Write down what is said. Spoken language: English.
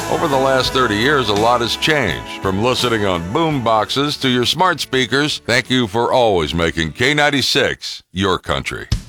Over the last 30 years, a lot has changed. From listening on boom boxes to your smart speakers, thank you for always making K96 your country.